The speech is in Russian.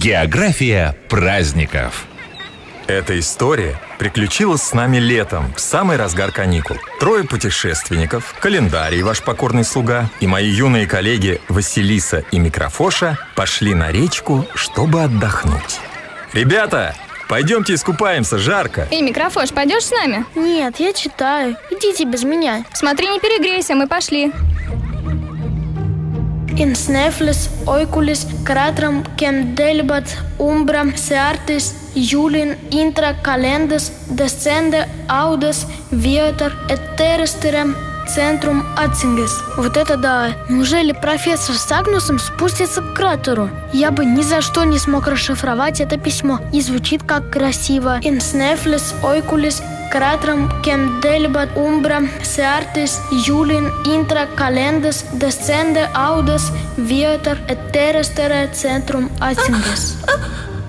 География праздников. Эта история приключилась с нами летом, в самый разгар каникул. 3 путешественников, календарий, ваш покорный слуга, и мои юные коллеги Василиса и Микрофоша пошли на речку, чтобы отдохнуть. Ребята, пойдемте искупаемся, жарко. Эй, Микрофош, пойдешь с нами? Нет, я читаю. Идите без меня. Смотри, не перегрейся, мы пошли. In snefles oikulis kratram kem delibat umbra seartis julin intra calendas descende audas vietar et terrestrem центрум Ацингес. Вот это да! Неужели профессор с Агнусом спустится к кратеру? Я бы ни за что не смог расшифровать это письмо. И звучит как красиво. In snefles oikulis kratram kem delibat umbra seartis julin intra calendas descende audas vietar et terrestre centrum Ацингес.